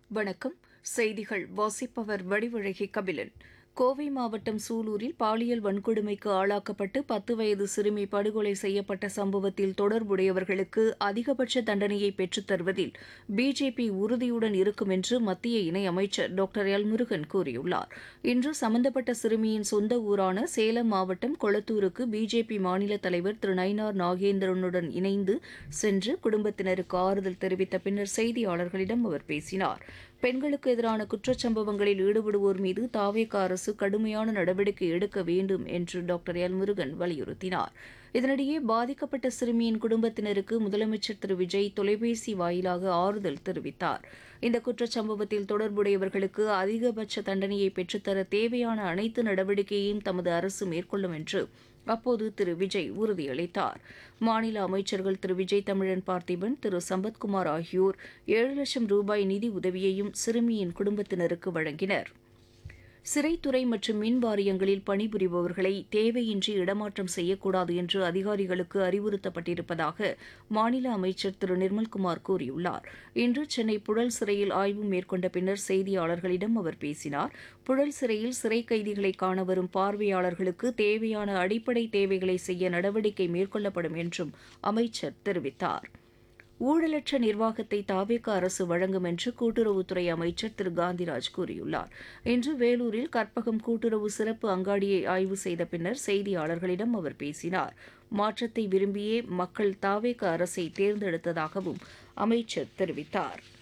வணக்கம். செய்திகள் வாசிப்பவர் வடிவழகி கபிலன். கோவை மாவட்டம் சூலூரில் பாலியல் வன்கொடுமைக்கு ஆளாக்கப்பட்டு 10 வயது சிறுமி படுகொலை செய்யப்பட்ட சம்பவத்தில் தொடர்புடையவர்களுக்கு அதிகபட்ச தண்டனையை பெற்றுத் தருவதில் பிஜேபி உறுதியுடன் இருக்கும் என்று மத்திய இணையமைச்சர் டாக்டர் எல் முருகன் கூறியுள்ளார். இன்று சம்பந்தப்பட்ட சிறுமியின் சொந்த ஊரான சேலம் மாவட்டம் கொளத்தூருக்கு பிஜேபி மாநில தலைவர் திரு நயினார் நாகேந்திரனுடன் இணைந்து சென்று குடும்பத்தினருக்கு ஆறுதல் தெரிவித்த பின்னர் செய்தியாளர்களிடம் அவர் பேசினார். பெண்களுக்கு எதிரான குற்றச்சம்பவங்களில் ஈடுபடுவோர் மீது தாவேகா அரசு கடுமையான நடவடிக்கை எடுக்க வேண்டும் என்று டாக்டர் எல் முருகன் வலியுறுத்தினார். இதனிடையே பாதிக்கப்பட்ட சிறுமியின் குடும்பத்தினருக்கு முதலமைச்சர் திரு விஜய் தொலைபேசி வாயிலாக ஆறுதல் தெரிவித்தார். இந்த குற்றச்சம்பவத்தில் தொடர்புடையவர்களுக்கு அதிகபட்ச தண்டனையை பெற்றுத்தர தேவையான அனைத்து நடவடிக்கையையும் தமது அரசு மேற்கொள்ளும் என்று அப்போது திரு விஜய் உறுதியளித்தார். மாநில அமைச்சர்கள் திரு விஜய் தமிழன் பார்த்திபன், திரு சம்பத்குமார் ஆகியோர் 7 லட்சம் ரூபாய் நிதி உதவியையும் சிறுமியின் குடும்பத்தினருக்கு வழங்கினர். சிறைத்துறை மற்றும் மின் வாரியங்களில் பணிபுரிபவர்களை தேவையின்றி இடமாற்றம் செய்யக்கூடாது என்று அதிகாரிகளுக்கு அறிவுறுத்தப்பட்டிருப்பதாக மாநில அமைச்சர் திரு நிர்மல்குமார் கூறியுள்ளார். இன்று சென்னை புழல் சிறையில் ஆய்வு மேற்கொண்ட பின்னர் செய்தியாளர்களிடம் அவர் பேசினார். புழல் சிறையில் சிறை கைதிகளை காண வரும் பார்வையாளர்களுக்கு தேவையான அடிப்படை தேவைகளை செய்ய நடவடிக்கை மேற்கொள்ளப்படும் என்றும் அமைச்சர் தெரிவித்தார். ஊழலற்ற நிர்வாகத்தை தாவேகா அரசு வழங்கும் என்று கூட்டுறவுத்துறை அமைச்சர் திரு காந்திராஜ் கூறியுள்ளார். இன்று வேலூரில் கற்பகம் கூட்டுறவு சிறப்பு அங்காடியை ஆய்வு செய்த பின்னர் செய்தியாளர்களிடம் அவர் பேசினார். மாற்றத்தை விரும்பியே மக்கள் தாவேகா அரசை தேர்ந்தெடுத்ததாகவும் அமைச்சர் தெரிவித்தார்.